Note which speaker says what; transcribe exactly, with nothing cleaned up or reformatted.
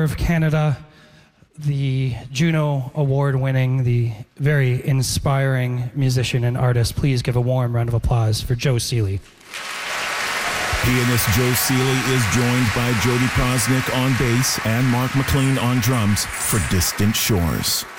Speaker 1: of Canada, the Juno Award winning, the very inspiring musician and artist. Please give a warm round of applause for Joe Seeley.
Speaker 2: Pianist Joe Seeley is joined by Jody Prosnick on bass and Mark McLean on drums for Distant Shores.